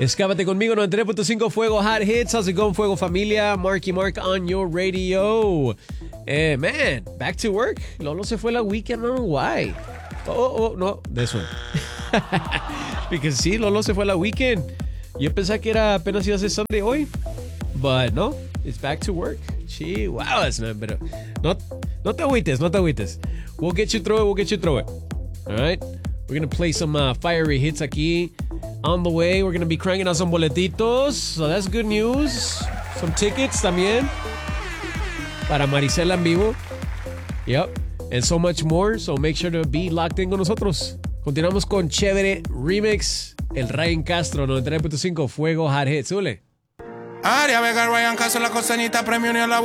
Escápate conmigo, 93.5 Fuego Hot Hits. How's it going, Fuego Familia? Marky Mark on your radio. Man, back to work. Lolo se fue la weekend, I don't know why. Oh, no, this one. Because sí, Lolo se fue la weekend. Yo pensaba que era apenas iba a ser Sunday hoy. But no, it's back to work. Gee, wow, that's not better. No te agüites. We'll get you through it. All right? We're going to play some fiery hits aquí. On the way, we're going to be cranking out some boletitos. So that's good news. Some tickets también. Para Maricela en vivo. Yep. And so much more. So make sure to be locked in con nosotros. Continuamos con Chévere Remix. El Ryan Castro, 93.5 Fuego Hot Hits. Súbele. Aria Vega, Ryan Castro, la costeñita premio ni a la